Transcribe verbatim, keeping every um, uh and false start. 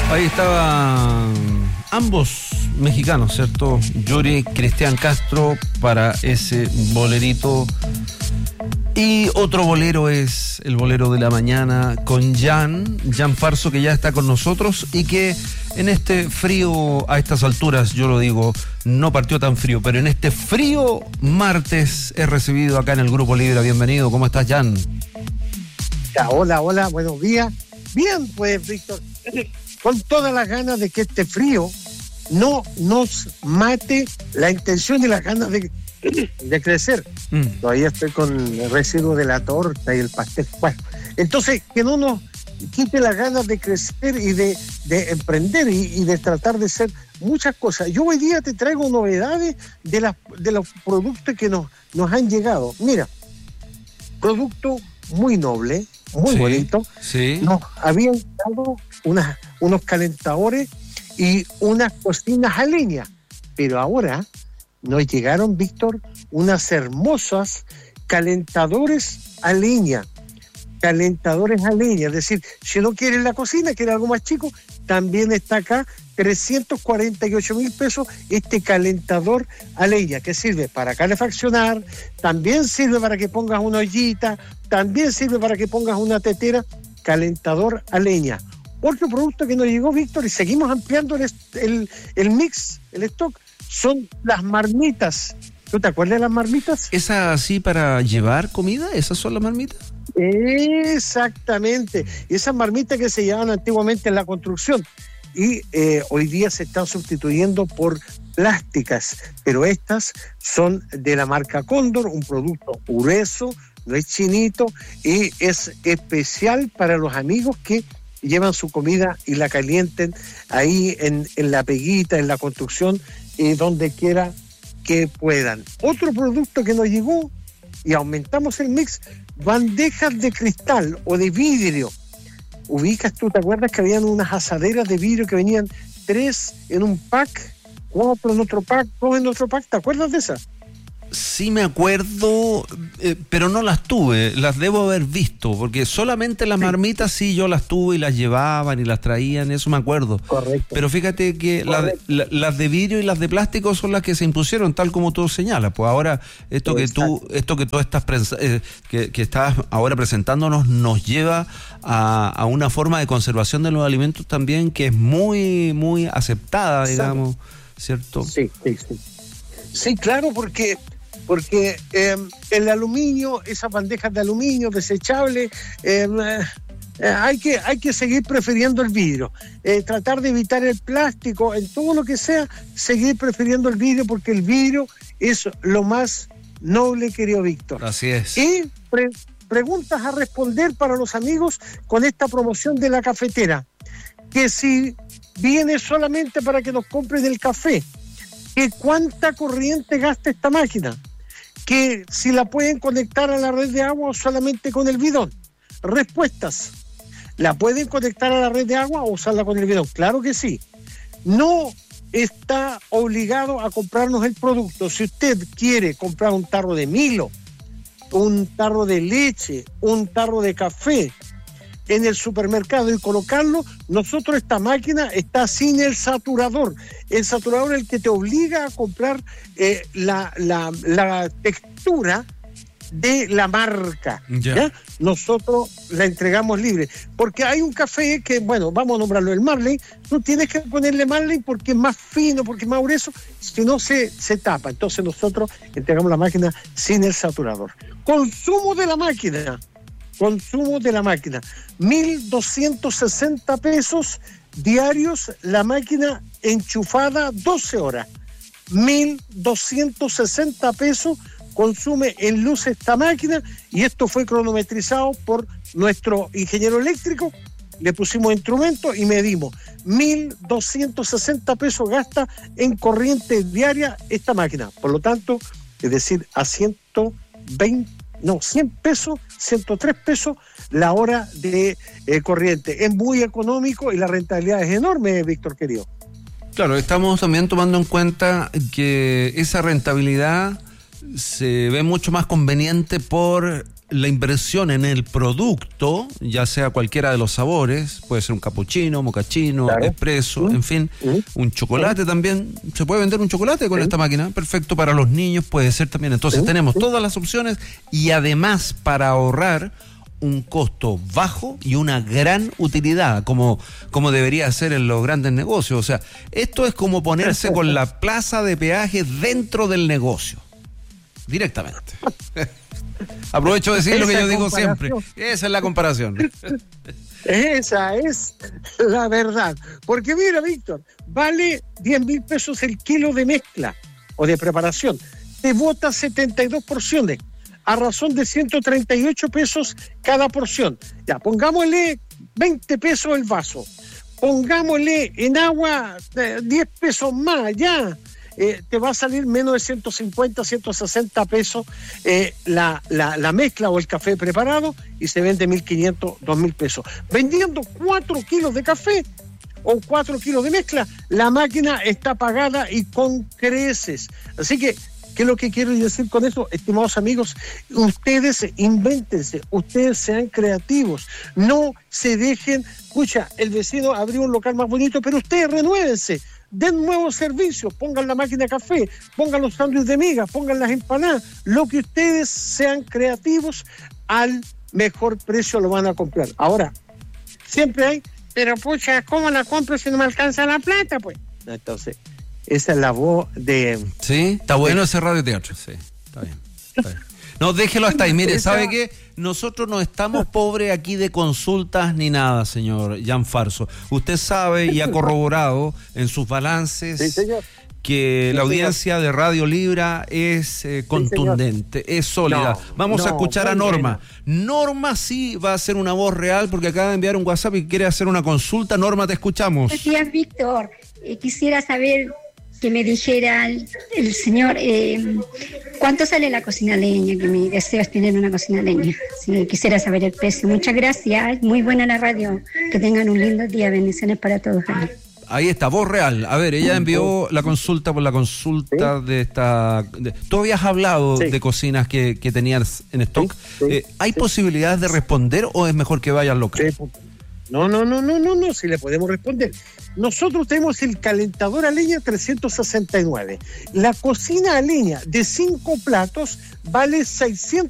Ahí estaban ambos mexicanos, ¿cierto? Yuri, Cristian Castro para ese bolerito. Y otro bolero es el bolero de la mañana con Jan, Jan Farso, que ya está con nosotros y que en este frío, a estas alturas, yo lo digo, no partió tan frío, pero en este frío martes he recibido acá en el Grupo Libra. Bienvenido, ¿cómo estás, Jan? Hola, hola, buenos días. Bien, pues, Víctor, con todas las ganas de que este frío no nos mate la intención y las ganas de, de crecer. Mm. Todavía estoy con el residuo de la torta y el pastel. Bueno, entonces, que no nos quite las ganas de crecer y de, de emprender y, y de tratar de hacer muchas cosas. Yo hoy día te traigo novedades de, las, de los productos que nos, nos han llegado. Mira, producto muy noble, muy sí, bonito. Sí. Nos habían dado unas, unos calentadores y unas cocinas a leña, pero ahora nos llegaron, Víctor, unas hermosas calentadores a leña. Calentadores a leña, es decir, si no quieres la cocina, quieres algo más chico, también está acá, trescientos cuarenta y ocho mil pesos este calentador a leña, que sirve para calefaccionar, también sirve para que pongas una ollita, también sirve para que pongas una tetera. Calentador a leña. Otro producto que nos llegó, Víctor, y seguimos ampliando el, el, el mix, el stock, son las marmitas. ¿Tú te acuerdas de las marmitas? ¿Esa así para llevar comida? ¿Esas son las marmitas? Exactamente. Esas marmitas que se llevaban antiguamente en la construcción y eh, hoy día se están sustituyendo por plásticas, pero estas son de la marca Cóndor, un producto grueso, no es chinito y es especial para los amigos que llevan su comida y la calienten ahí en, en la peguita, en la construcción y donde quiera que puedan. Otro producto que nos llegó y aumentamos el mix, bandejas de cristal o de vidrio. Ubicas tú, ¿te acuerdas que habían unas asaderas de vidrio que venían tres en un pack, cuatro en otro pack, dos en otro pack? ¿Te acuerdas de esas? Sí me acuerdo, eh, pero no las tuve, las debo haber visto, porque solamente las sí. marmitas sí yo las tuve y las llevaban y las traían, eso me acuerdo. Correcto. Pero fíjate que la, la, las de vidrio y las de plástico son las que se impusieron, tal como tú señalas. Pues ahora esto que tú, esto que tú estás eh, que, que estás ahora presentándonos nos lleva a, a una forma de conservación de los alimentos también que es muy, muy aceptada, digamos, ¿cierto? Sí, sí, sí. Sí, claro, porque porque eh, el aluminio, esas bandejas de aluminio desechables, eh, eh, hay que hay que seguir prefiriendo el vidrio, eh, tratar de evitar el plástico, en todo lo que sea, seguir prefiriendo el vidrio, porque el vidrio es lo más noble, querido Víctor. Así es. Y pre- preguntas a responder para los amigos con esta promoción de la cafetera, que si viene solamente para que nos compren el café, que cuánta corriente gasta esta máquina, que si la pueden conectar a la red de agua o solamente con el bidón. Respuestas. ¿La pueden conectar a la red de agua o usarla con el bidón? Claro que sí. No está obligado a comprarnos el producto. Si usted quiere comprar un tarro de Milo, un tarro de leche, un tarro de café en el supermercado y colocarlo, nosotros esta máquina está sin el saturador. El saturador es el que te obliga a comprar eh, la, la, la textura de la marca. Ya. ¿Ya? Nosotros la entregamos libre. Porque hay un café que, bueno, vamos a nombrarlo el Marley, tú tienes que ponerle Marley porque es más fino, porque es más grueso, si no se, se tapa. Entonces nosotros entregamos la máquina sin el saturador. Consumo de la máquina. Consumo de la máquina, mil doscientos sesenta pesos diarios, la máquina enchufada doce horas. mil doscientos sesenta pesos consume en luz esta máquina y esto fue cronometrizado por nuestro ingeniero eléctrico. Le pusimos instrumentos y medimos. mil doscientos sesenta pesos gasta en corriente diaria esta máquina. Por lo tanto, es decir, a ciento veinte No, cien pesos, ciento tres pesos la hora de eh, corriente. Es muy económico y la rentabilidad es enorme, Víctor, querido. Claro, estamos también tomando en cuenta que esa rentabilidad se ve mucho más conveniente por la inversión en el producto, ya sea cualquiera de los sabores, puede ser un cappuccino, mocachino, claro. espresso, ¿Mm? en fin, ¿Mm? un chocolate ¿Sí? también, se puede vender un chocolate con ¿Sí? esta máquina, perfecto para los niños, puede ser también. Entonces ¿Sí? tenemos ¿Sí? todas las opciones y además para ahorrar un costo bajo y una gran utilidad, como, como debería ser en los grandes negocios. O sea, esto es como ponerse con la plaza de peaje dentro del negocio, directamente. Aprovecho de decir esa lo que yo digo siempre. Esa es la comparación. Esa es la verdad. Porque mira, Víctor, vale diez mil pesos el kilo de mezcla o de preparación. Te bota setenta y dos porciones a razón de ciento treinta y ocho pesos cada porción. Ya, pongámosle veinte pesos el vaso. Pongámosle en agua eh, diez pesos más, ya. Eh, te va a salir menos de ciento cincuenta, ciento sesenta pesos eh, la, la, la mezcla o el café preparado y se vende mil quinientos, dos mil pesos. Vendiendo cuatro kilos de café o cuatro kilos de mezcla, la máquina está pagada y con creces. Así que, ¿qué es lo que quiero decir con eso, estimados amigos? Ustedes invéntense, ustedes sean creativos, no se dejen, escucha, el vecino abrió un local más bonito, pero ustedes renuévense. Den nuevos servicios, pongan la máquina de café, pongan los sándwiches de miga, pongan las empanadas, lo que ustedes sean creativos, al mejor precio lo van a comprar. Ahora, siempre hay, pero pucha, ¿cómo la compro si no me alcanza la plata? Pues, entonces, esa es la voz de... Sí, está bueno ese radioteatro, sí, está bien, está bien. No, déjelo hasta ahí. Mire, ¿sabe qué? Nosotros no estamos pobres aquí de consultas ni nada, señor Jan Farso. Usted sabe y ha corroborado en sus balances sí, señor. que sí, la audiencia señor. de Radio Libra es eh, contundente, sí, es sólida. No, Vamos no, a escuchar a Norma. Bien. Norma sí va a hacer una voz real porque acaba de enviar un WhatsApp y quiere hacer una consulta. Norma, te escuchamos. Buenos días, Víctor. Eh, quisiera saber... que me dijera el, el señor eh, cuánto sale la cocina leña, que mi deseo es tener una cocina leña. Si quisiera saber el precio. Muchas gracias, muy buena la radio, que tengan un lindo día, bendiciones para todos. Ahí está, voz real. A ver, ella envió la consulta por la consulta ¿Sí? de esta... De, tú habías hablado sí. de cocinas que, que tenías en stock. Sí, sí, eh, ¿Hay sí. posibilidades de responder o es mejor que vaya al local? Sí. No, no, no, no, no, no, si le podemos responder. Nosotros tenemos el calentador a leña trescientos sesenta y nueve. La cocina a leña de cinco platos vale seiscientos